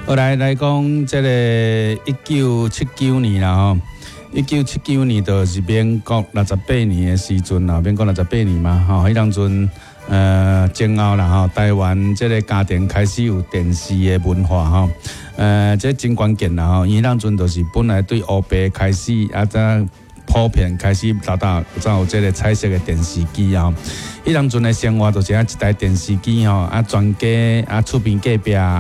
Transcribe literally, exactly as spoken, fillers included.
后来来讲，这个一九七九年啦吼，一九七九年就是民国六十八年的时阵啦，民国六十八年嘛，吼，迄当阵呃前后啦吼，台湾这个家庭开始有电视的文化吼，呃，这真关键啦吼，伊当阵就是本来对欧北开始啊，再普遍开始达到才有这个彩色的电视机啊。迄当阵的生活就是啊一台电视机吼，啊全家啊厝边隔壁。